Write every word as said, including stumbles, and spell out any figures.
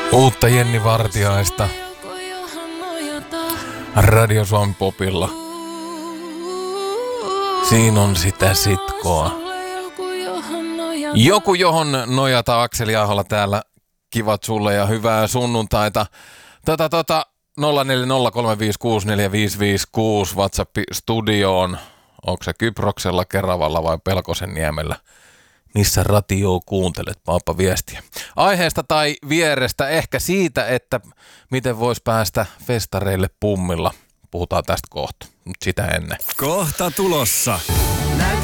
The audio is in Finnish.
Uutta Jenni Vartiaista Radio Suomi Popilla. Siinä on sitä sitkoa. Joku johon nojata. Akseli Ahola täällä. Kivat sulle ja hyvää sunnuntaita. Tota tota nolla neljä nolla kolme viisi kuusi neljä viisi viisi kuusi WhatsApp studioon. Onko se Kyproksella, Keravalla vai Pelkosenniemellä? Missä ratioa kuuntelet? Paappa viestiä. Aiheesta tai vierestä, ehkä siitä, että miten vois päästä festareille pummilla. Puhutaan tästä kohta, mutta sitä ennen. Kohta tulossa.